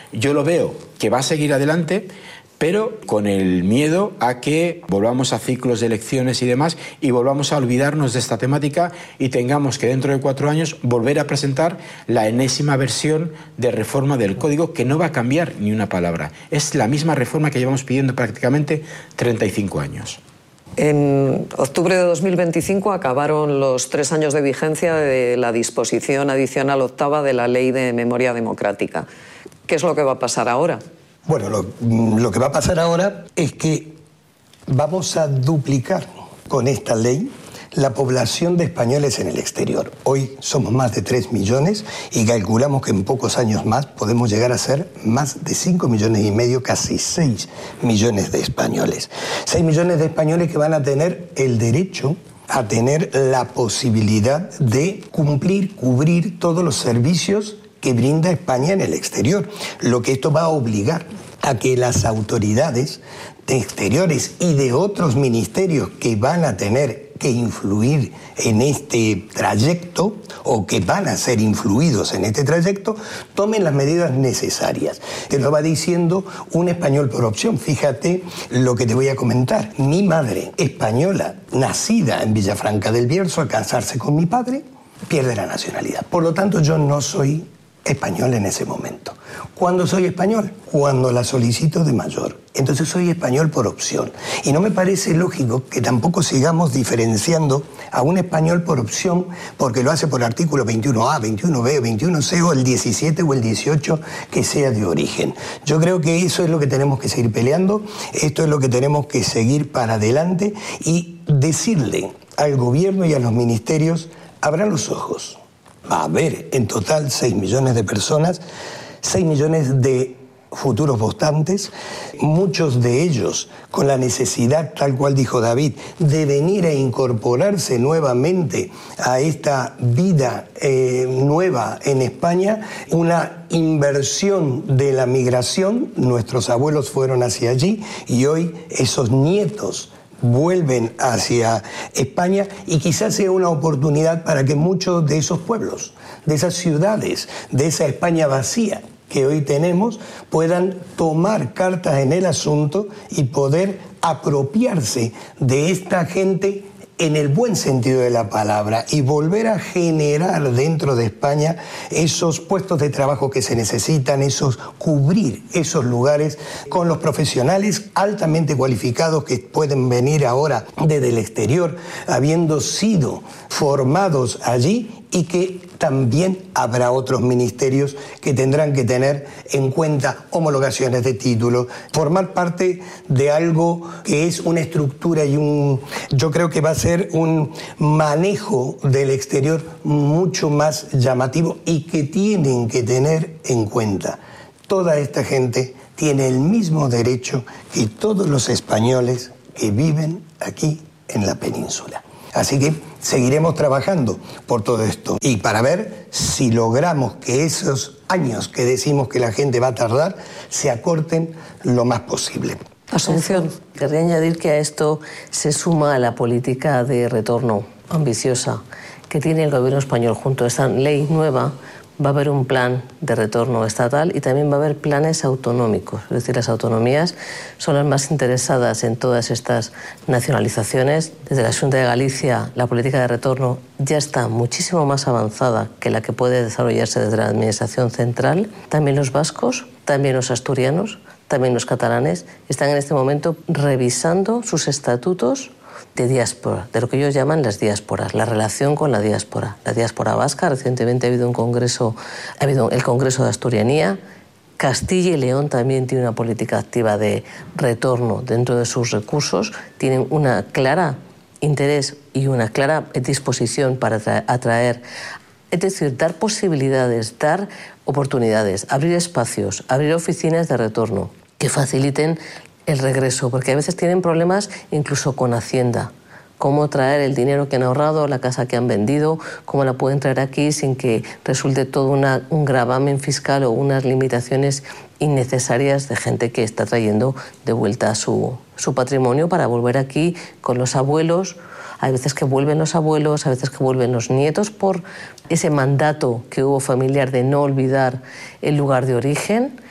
Yo lo veo que va a seguir adelante, pero con el miedo a que volvamos a ciclos de elecciones y demás y volvamos a olvidarnos de esta temática y tengamos que dentro de 4 años volver a presentar la enésima versión de reforma del Código que no va a cambiar ni una palabra. Es la misma reforma que llevamos pidiendo prácticamente 35 años. En octubre de 2025 acabaron los 3 años de vigencia de la disposición adicional 8ª de la Ley de Memoria Democrática. ¿Qué es lo que va a pasar ahora? Bueno, lo que va a pasar ahora es que vamos a duplicar con esta ley la población de españoles en el exterior. Hoy somos más de 3 millones y calculamos que en pocos años más podemos llegar a ser más de 5,5 millones, casi 6 millones de españoles. 6 millones de españoles que van a tener el derecho a tener la posibilidad de cubrir todos los servicios que brinda España en el exterior. Lo que esto va a obligar a que las autoridades de exteriores y de otros ministerios que van a tener que influir en este trayecto o que van a ser influidos en este trayecto, tomen las medidas necesarias. Te lo va diciendo un español por opción. Fíjate lo que te voy a comentar. Mi madre, española, nacida en Villafranca del Bierzo, al casarse con mi padre, pierde la nacionalidad. Por lo tanto, yo no soy español en ese momento. ¿Cuándo soy español? Cuando la solicito de mayor. Entonces soy español por opción. Y no me parece lógico que tampoco sigamos diferenciando a un español por opción porque lo hace por artículo 21A, 21B, 21C o el 17 o el 18 que sea de origen. Yo creo que eso es lo que tenemos que seguir peleando, esto es lo que tenemos que seguir para adelante y decirle al gobierno y a los ministerios, abran los ojos. Va a haber en total 6 millones de personas, 6 millones de futuros votantes, muchos de ellos con la necesidad, tal cual dijo David, de venir a incorporarse nuevamente a esta vida nueva en España, una inversión de la migración. Nuestros abuelos fueron hacia allí y hoy esos nietos vuelven hacia España y quizás sea una oportunidad para que muchos de esos pueblos, de esas ciudades, de esa España vacía que hoy tenemos, puedan tomar cartas en el asunto y poder apropiarse de esta gente en el buen sentido de la palabra y volver a generar dentro de España esos puestos de trabajo que se necesitan, cubrir esos lugares con los profesionales altamente cualificados que pueden venir ahora desde el exterior, habiendo sido formados allí, y que también habrá otros ministerios que tendrán que tener en cuenta homologaciones de títulos, formar parte de algo que es una estructura y yo creo que va a ser un manejo del exterior mucho más llamativo y que tienen que tener en cuenta. Toda esta gente tiene el mismo derecho que todos los españoles que viven aquí en la península. Así que seguiremos trabajando por todo esto y para ver si logramos que esos años que decimos que la gente va a tardar se acorten lo más posible. Asunción. Querría añadir que a esto se suma la política de retorno ambiciosa que tiene el gobierno español. Junto a esta ley nueva va a haber un plan de retorno estatal y también va a haber planes autonómicos. Es decir, las autonomías son las más interesadas en todas estas nacionalizaciones. Desde la Xunta de Galicia, la política de retorno ya está muchísimo más avanzada que la que puede desarrollarse desde la Administración central. También los vascos, también los asturianos, también los catalanes están en este momento revisando sus estatutos de diáspora, de lo que ellos llaman las diásporas, la relación con la diáspora. La diáspora vasca, recientemente ha habido el Congreso de Asturianía. Castilla y León también tiene una política activa de retorno dentro de sus recursos, tienen una clara interés y una clara disposición para atraer, es decir, dar posibilidades, dar oportunidades, abrir espacios, abrir oficinas de retorno que faciliten el regreso, porque a veces tienen problemas incluso con Hacienda. Cómo traer el dinero que han ahorrado, la casa que han vendido, cómo la pueden traer aquí sin que resulte todo un gravamen fiscal o unas limitaciones innecesarias de gente que está trayendo de vuelta su patrimonio para volver aquí con los abuelos. Hay veces que vuelven los abuelos, a veces que vuelven los nietos por ese mandato que hubo familiar de no olvidar el lugar de origen.